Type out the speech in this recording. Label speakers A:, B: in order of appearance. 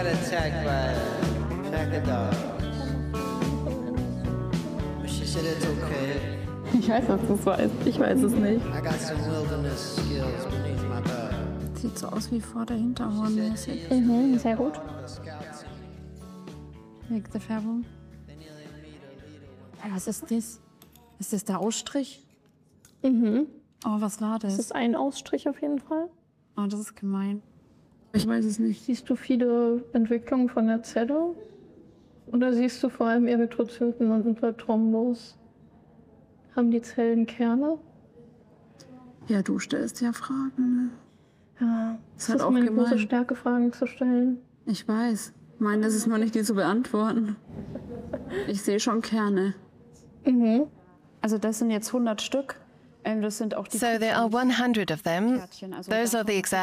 A: got attacked by a pack of dogs. But she said it's okay.
B: Ich weiß, dass du es weißt. Ich weiß es nicht.
A: I got some wilderness skills beneath my belt.
B: Sieht so aus wie Vorder-Hinterhorn mäßig.
C: Sehr gut.
B: Nächste Färbung. Hey, was ist das? Ist das der Ausstrich? Oh, was war das?
C: Das ist ein Ausstrich auf jeden Fall.
B: Oh, das ist gemein. Ich weiß es nicht.
C: Siehst du viele Entwicklungen von der Zelle? Oder siehst du vor allem Erythrozyten und Interthrombos? Haben die Zellen Kerne?
B: Ja, du stellst ja Fragen. Ne?
C: Ja,
B: Das
C: das
B: ist
C: ist
B: auch
C: meine
B: gemein.
C: große Stärke, Fragen zu stellen.
B: Ich weiß. Meine ist es nur nicht, die zu beantworten. Ich sehe schon Kerne. Also das sind jetzt 100 Stück. Das sind auch die
D: So there are 100 of them.
B: Kärtchen. Also
D: Those are the
B: davon-
D: exact